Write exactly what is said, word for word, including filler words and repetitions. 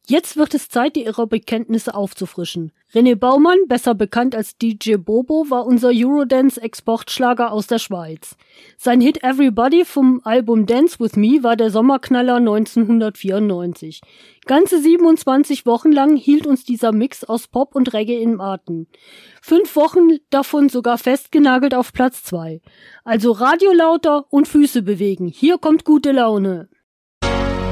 Jetzt wird es Zeit, die Aerobic-Kenntnisse aufzufrischen. René Baumann, besser bekannt als D J Bobo, war unser Eurodance-Exportschlager aus der Schweiz. Sein Hit Everybody vom Album Dance With Me war der Sommerknaller neunzehnhundertvierundneunzig. Ganze siebenundzwanzig Wochen lang hielt uns dieser Mix aus Pop und Reggae im Atem. Fünf Wochen davon sogar festgenagelt auf Platz zwei. Also Radio lauter und Füße bewegen. Hier kommt gute Laune.